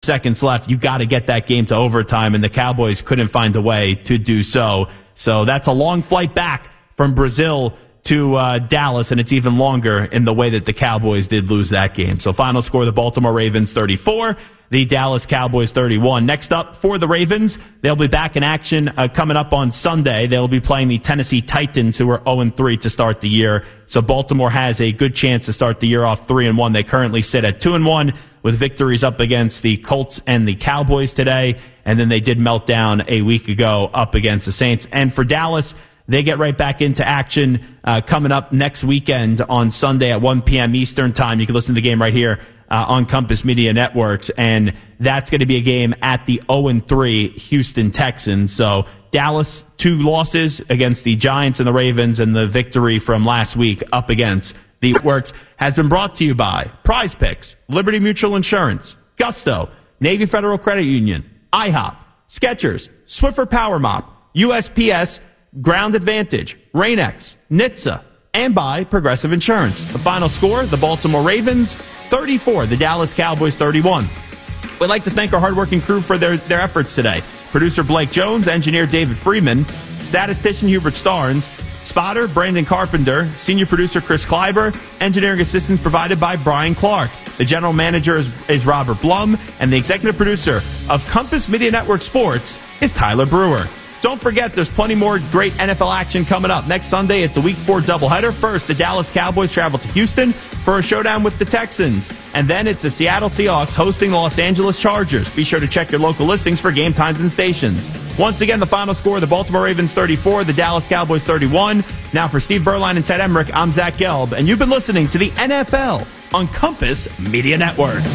seconds left. You got to get that game to overtime, and the Cowboys couldn't find a way to do so. So that's a long flight back from Brazil to Dallas, and it's even longer in the way that the Cowboys did lose that game. So final score, the Baltimore Ravens 34, the Dallas Cowboys 31. Next up for the Ravens, they'll be back in action coming up on Sunday. They'll be playing the Tennessee Titans, who are 0-3 to start the year. So Baltimore has a good chance to start the year off 3-1. They currently sit at 2-1 with victories up against the Colts and the Cowboys today. And then they did melt down a week ago up against the Saints. And for Dallas, they get right back into action coming up next weekend on Sunday at 1 p.m. Eastern time. You can listen to the game right here on Compass Media Networks, and that's going to be a game at the 0-3 Houston Texans. So Dallas, 2 losses against the Giants and the Ravens, and the victory from last week up against the Works has been brought to you by Prize Picks, Liberty Mutual Insurance, Gusto, Navy Federal Credit Union, IHOP, Skechers, Swiffer Power Mop, USPS, Ground Advantage, Rain-X, NHTSA, and by Progressive Insurance. The final score, the Baltimore Ravens 34, the Dallas Cowboys 31. We'd like to thank our hardworking crew for their efforts today. Producer Blake Jones, engineer David Freeman, statistician Hubert Starnes, spotter Brandon Carpenter, senior producer Chris Kleiber, engineering assistance provided by Brian Clark. The general manager is Robert Blum, and the executive producer of Compass Media Network Sports is Tyler Brewer. Don't forget, there's plenty more great NFL action coming up. Next Sunday, it's a Week 4 doubleheader. First, the Dallas Cowboys travel to Houston for a showdown with the Texans. And then it's the Seattle Seahawks hosting the Los Angeles Chargers. Be sure to check your local listings for game times and stations. Once again, the final score, the Baltimore Ravens 34, the Dallas Cowboys 31. Now for Steve Berline and Ted Emmerich, I'm Zach Gelb, and you've been listening to the NFL on Compass Media Networks.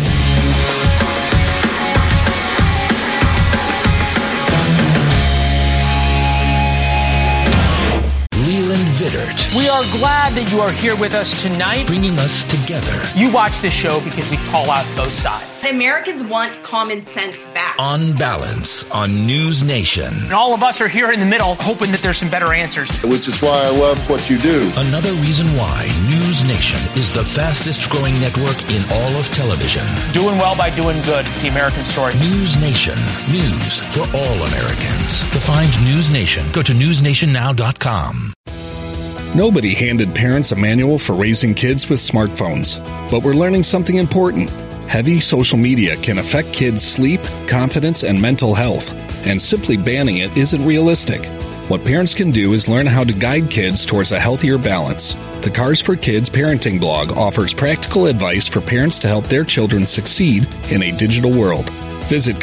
Vittert. We are glad that you are here with us tonight. Bringing us together. You watch this show because we call out both sides. Americans want common sense back. On Balance on News Nation. And all of us are here in the middle hoping that there's some better answers. Which is why I love what you do. Another reason why News Nation is the fastest growing network in all of television. Doing well by doing good. It's the American story. News Nation. News for all Americans. To find News Nation, go to newsnationnow.com. Nobody handed parents a manual for raising kids with smartphones, but we're learning something important. Heavy social media can affect kids' sleep, confidence, and mental health, and simply banning it isn't realistic. What parents can do is learn how to guide kids towards a healthier balance. The Cars for Kids parenting blog offers practical advice for parents to help their children succeed in a digital world. Visit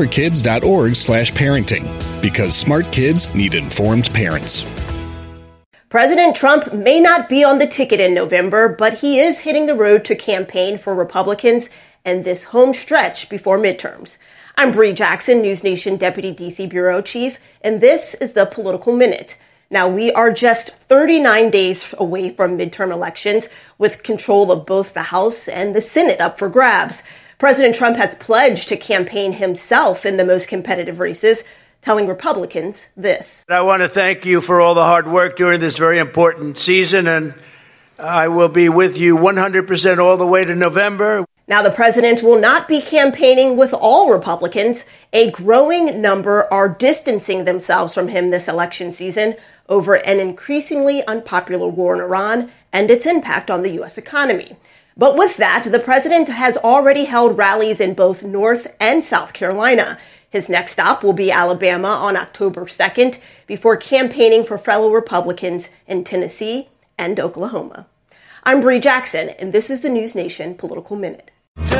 carsforkids.org/parenting, because smart kids need informed parents. President Trump may not be on the ticket in November, but he is hitting the road to campaign for Republicans and this home stretch before midterms. I'm Bree Jackson, News Nation Deputy D.C. Bureau Chief, and this is the Political Minute. Now, we are just 39 days away from midterm elections, with control of both the House and the Senate up for grabs. President Trump has pledged to campaign himself in the most competitive races, telling Republicans this. I want to thank you for all the hard work during this very important season, and I will be with you 100% all the way to November. Now, the president will not be campaigning with all Republicans. A growing number are distancing themselves from him this election season over an increasingly unpopular war in Iran and its impact on the U.S. economy. But with that, the president has already held rallies in both North and South Carolina. His next stop will be Alabama on October 2nd, before campaigning for fellow Republicans in Tennessee and Oklahoma. I'm Bree Jackson, and this is the News Nation Political Minute.